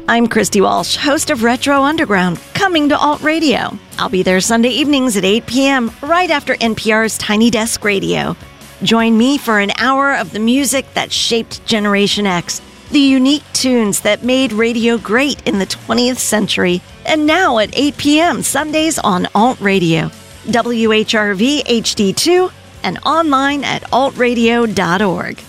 I'm Christy Walsh, host of Retro Underground, coming to Alt Radio. I'll be there Sunday evenings at 8 p.m., right after NPR's Tiny Desk Radio. Join me for an hour of the music that shaped Generation X, the unique tunes that made radio great in the 20th century, and now at 8 p.m. Sundays on Alt Radio, WHRV HD2, and online at altradio.org.